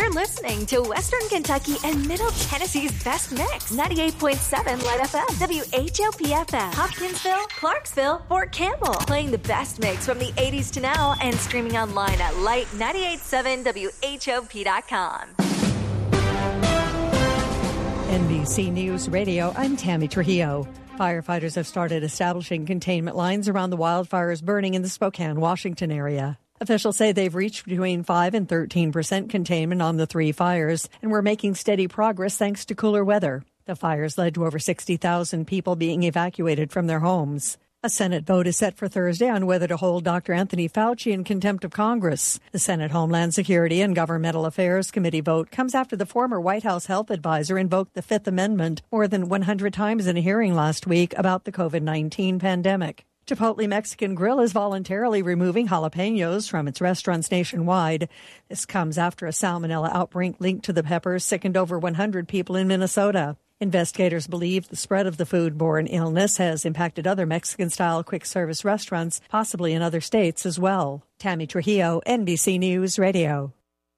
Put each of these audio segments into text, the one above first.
You're listening to Western Kentucky and Middle Tennessee's best mix. 98.7 Light FM, WHOP-FM, Hopkinsville, Clarksville, Fort Campbell. Playing the best mix from the 80s to now and streaming online at light987whop.com. NBC News Radio, I'm Tammy Trujillo. Firefighters have started establishing containment lines around the wildfires burning in the Spokane, Washington area. Officials say they've reached between 5 and 13% containment on the 3 fires, and we're making steady progress thanks to cooler weather. The fires led to over 60,000 people being evacuated from their homes. A Senate vote is set for Thursday on whether to hold Dr. Anthony Fauci in contempt of Congress. The Senate Homeland Security and Governmental Affairs Committee vote comes after the former White House health advisor invoked the Fifth Amendment more than 100 times in a hearing last week about the COVID-19 pandemic. Chipotle Mexican Grill is voluntarily removing jalapenos from its restaurants nationwide. This comes after a salmonella outbreak linked to the peppers sickened over 100 people in Minnesota. Investigators believe the spread of the foodborne illness has impacted other Mexican-style quick-service restaurants, possibly in other states as well. Tammy Trujillo, NBC News Radio.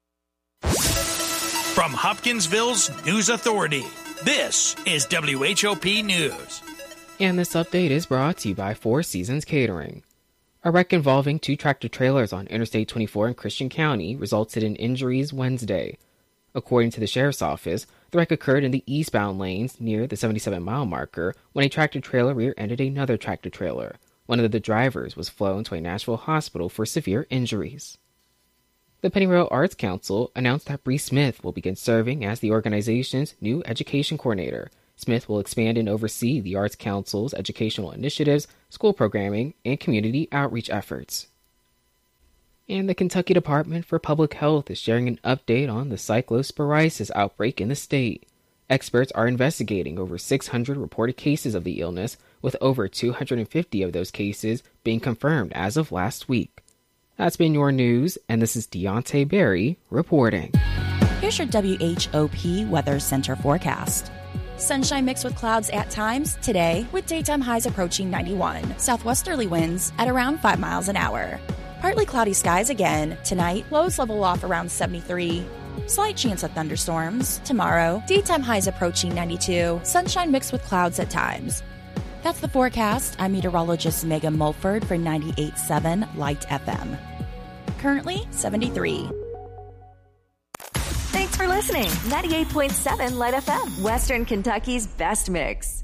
From Hopkinsville's News Authority, this is WHOP News. And this update is brought to you by Four Seasons Catering. A wreck involving 2 tractor-trailers on Interstate 24 in Christian County resulted in injuries Wednesday. According to the Sheriff's Office, the wreck occurred in the eastbound lanes near the 77-mile marker when a tractor-trailer rear-ended another tractor-trailer. One of the drivers was flown to a Nashville hospital for severe injuries. The Pennyroyal Arts Council announced that Bree Smith will begin serving as the organization's new education coordinator. Smith will expand and oversee the Arts Council's educational initiatives, school programming, and community outreach efforts. And the Kentucky Department for Public Health is sharing an update on the cyclosporiasis outbreak in the state. Experts are investigating over 600 reported cases of the illness, with over 250 of those cases being confirmed as of last week. That's been your news, and this is Deontay Berry reporting. Here's your WHOP Weather Center forecast. Sunshine mixed with clouds at times today, with daytime highs approaching 91. Southwesterly winds at around 5 miles an hour. Partly cloudy skies again. Tonight, lows level off around 73. Slight chance of thunderstorms. Tomorrow, daytime highs approaching 92. Sunshine mixed with clouds at times. That's the forecast. I'm meteorologist Megan Mulford for 98.7 Light FM. Currently, 73. Thanks for listening. 98.7 Light FM, Western Kentucky's best mix.